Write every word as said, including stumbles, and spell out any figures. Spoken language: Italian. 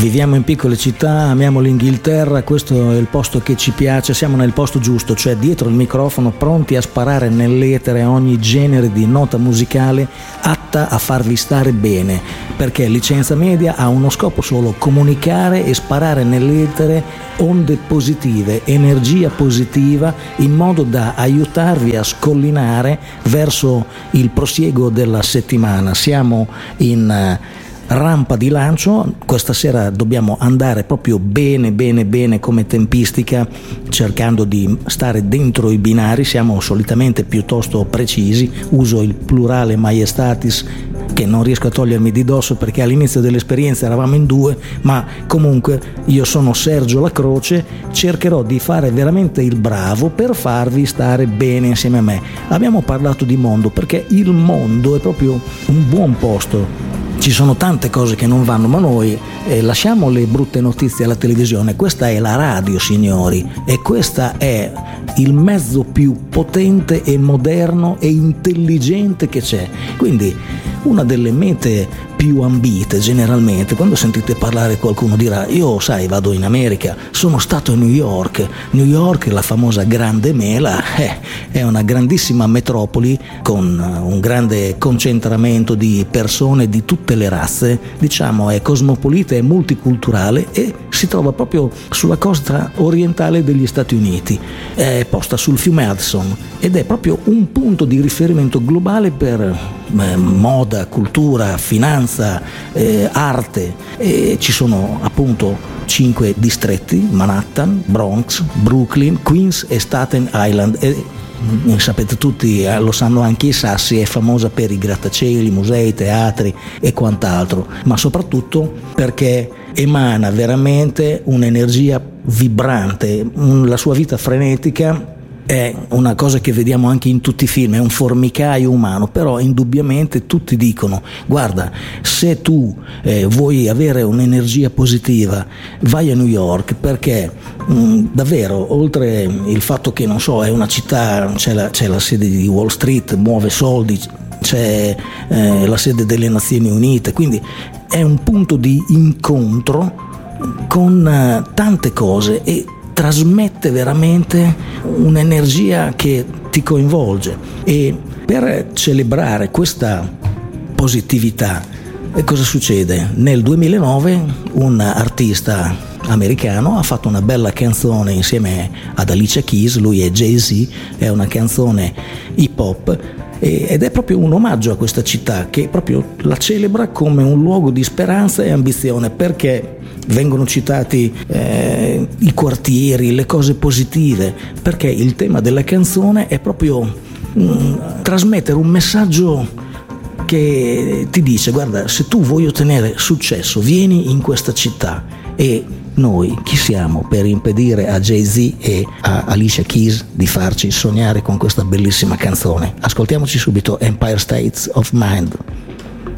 viviamo in piccole città, amiamo l'Inghilterra, questo è il posto che ci piace, siamo nel posto giusto, cioè dietro il microfono, pronti a sparare nell'etere ogni genere di nota musicale atta a farvi stare bene, perché Licenza Media ha uno scopo solo: comunicare e sparare nell'etere onde positive, energia positiva, in modo da aiutarvi a scollinare verso il prosieguo della settimana. Siamo in rampa di lancio, questa sera dobbiamo andare proprio bene bene bene come tempistica, cercando di stare dentro i binari. Siamo solitamente piuttosto precisi, uso il plurale maiestatis che non riesco a togliermi di dosso perché all'inizio dell'esperienza eravamo in due, ma comunque io sono Sergio La Croce, cercherò di fare veramente il bravo per farvi stare bene insieme a me. Abbiamo parlato di mondo perché il mondo è proprio un buon posto. Ci sono tante cose che non vanno, ma noi eh, lasciamo le brutte notizie alla televisione. Questa è la radio, signori, e questa è il mezzo più potente e moderno e intelligente che c'è. Quindi una delle mete più ambite generalmente, quando sentite parlare qualcuno dirà: io sai vado in America, sono stato a New York. New York, la famosa grande mela, eh, è una grandissima metropoli con un grande concentramento di persone di tutte le razze, diciamo è cosmopolita e multiculturale e si trova proprio sulla costa orientale degli Stati Uniti, è posta sul fiume Hudson ed è proprio un punto di riferimento globale per eh, moda, cultura, finanza, eh, arte, e ci sono appunto cinque distretti: Manhattan, Bronx, Brooklyn, Queens e Staten Island. E sapete tutti, lo sanno anche i sassi, è famosa per i grattacieli, musei, teatri e quant'altro, ma soprattutto perché emana veramente un'energia vibrante. La sua vita frenetica è una cosa che vediamo anche in tutti i film, è un formicaio umano, però indubbiamente tutti dicono: guarda, se tu eh, vuoi avere un'energia positiva vai a New York, perché mh, davvero, oltre il fatto che non so è una città, c'è la, c'è la sede di Wall Street, muove soldi, c'è eh, la sede delle Nazioni Unite, quindi è un punto di incontro con eh, tante cose e trasmette veramente un'energia che ti coinvolge. E per celebrare questa positività, cosa succede? Nel duemilanove un artista americano ha fatto una bella canzone insieme ad Alicia Keys, lui è Jay-Z, è una canzone hip hop ed è proprio un omaggio a questa città, che proprio la celebra come un luogo di speranza e ambizione, perché vengono citati eh, i quartieri, le cose positive, perché il tema della canzone è proprio mh, trasmettere un messaggio che ti dice: guarda, se tu vuoi ottenere successo vieni in questa città. E noi chi siamo per impedire a Jay-Z e a Alicia Keys di farci sognare con questa bellissima canzone? Ascoltiamoci subito Empire States of Mind.